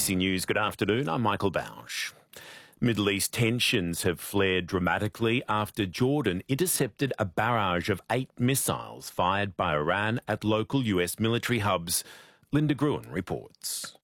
ABC News, good afternoon. I'm Michael Bausch. Middle East tensions have flared dramatically after Jordan intercepted a barrage of 8 missiles fired by Iran at local US military hubs. Linda Gruen reports.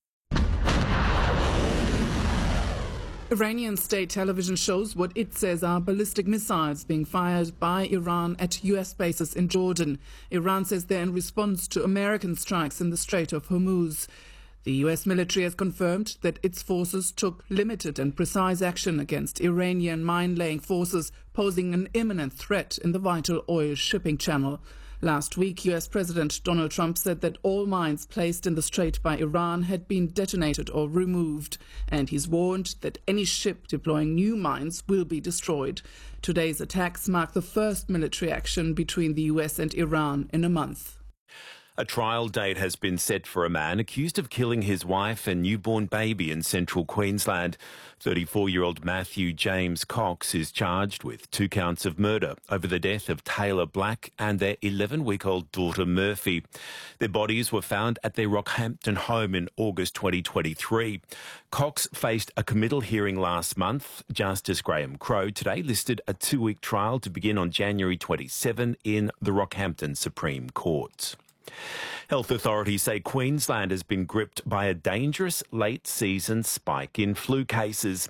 Iranian state television shows what it says are ballistic missiles being fired by Iran at US bases in Jordan. Iran says they're in response to American strikes in the Strait of Hormuz. The US military has confirmed that its forces took limited and precise action against Iranian mine-laying forces, posing an imminent threat in the vital oil shipping channel. Last week, US President Donald Trump said that all mines placed in the strait by Iran had been detonated or removed, and he's warned that any ship deploying new mines will be destroyed. Today's attacks mark the first military action between the US and Iran in a month. A trial date has been set for a man accused of killing his wife and newborn baby in central Queensland. 34-year-old Matthew James Cox is charged with 2 counts of murder over the death of Taylor Black and their 11-week-old daughter Murphy. Their bodies were found at their Rockhampton home in August 2023. Cox faced a committal hearing last month. Justice Graham Crowe today listed a 2-week trial to begin on January 27 in the Rockhampton Supreme Court. Health authorities say Queensland has been gripped by a dangerous late-season spike in flu cases.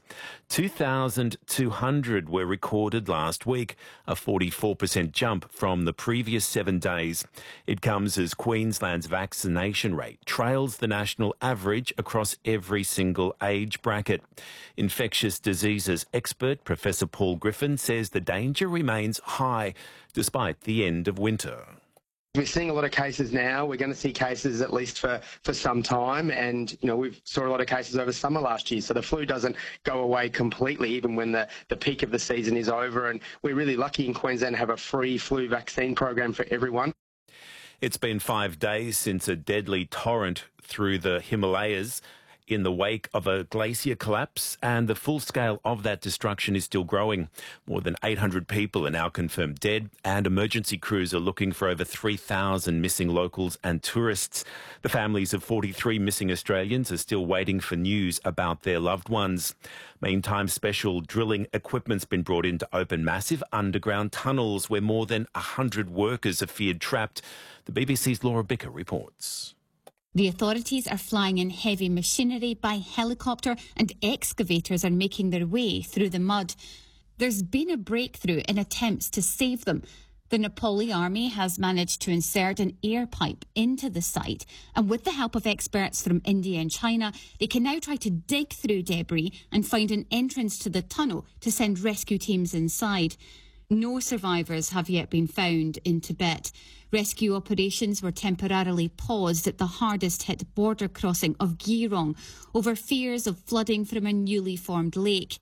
2,200 were recorded last week, a 44% jump from the previous 7 days. It comes as Queensland's vaccination rate trails the national average across every single age bracket. Infectious diseases expert Professor Paul Griffin says the danger remains high despite the end of winter. We're seeing a lot of cases now. We're going to see cases at least for some time. And, we've saw a lot of cases over summer last year. So the flu doesn't go away completely, even when the peak of the season is over. And we're really lucky in Queensland to have a free flu vaccine program for everyone. It's been 5 days since a deadly torrent through the Himalayas in the wake of a glacier collapse, and the full scale of that destruction is still growing. More than 800 people are now confirmed dead, and emergency crews are looking for over 3,000 missing locals and tourists. The families of 43 missing Australians are still waiting for news about their loved ones. Meantime, special drilling equipment's been brought in to open massive underground tunnels where more than 100 workers are feared trapped. The BBC's Laura Bicker reports. The authorities are flying in heavy machinery by helicopter, and excavators are making their way through the mud. There's been a breakthrough in attempts to save them. The Nepali army has managed to insert an air pipe into the site, and with the help of experts from India and China, they can now try to dig through debris and find an entrance to the tunnel to send rescue teams inside. No survivors have yet been found in Tibet. Rescue operations were temporarily paused at the hardest-hit border crossing of Geelong over fears of flooding from a newly formed lake.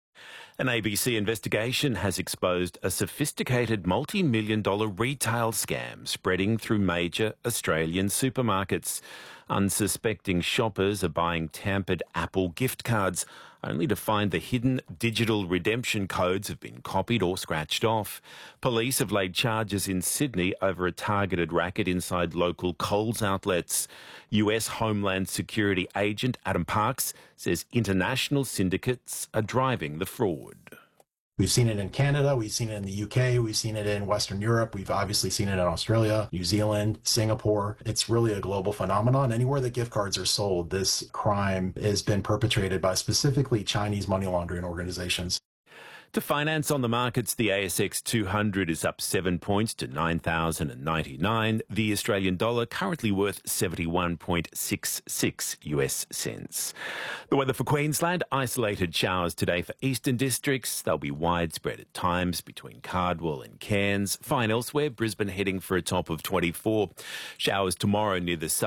An ABC investigation has exposed a sophisticated multi-million-dollar retail scam spreading through major Australian supermarkets. Unsuspecting shoppers are buying tampered Apple gift cards, only to find the hidden digital redemption codes have been copied or scratched off. Police have laid charges in Sydney over a targeted racket inside local Coles outlets. US Homeland Security agent Adam Parks says international syndicates are driving the fraud. We've seen it in Canada, we've seen it in the UK, we've seen it in Western Europe, we've obviously seen it in Australia, New Zealand, Singapore. It's really a global phenomenon. Anywhere that gift cards are sold, this crime has been perpetrated by specifically Chinese money laundering organizations. To finance on the markets, the ASX 200 is up 7 points to 9,099. The Australian dollar currently worth 71.66 US cents. The weather for Queensland, isolated showers today for eastern districts. They'll be widespread at times between Cardwell and Cairns. Fine elsewhere, Brisbane heading for a top of 24. Showers tomorrow near the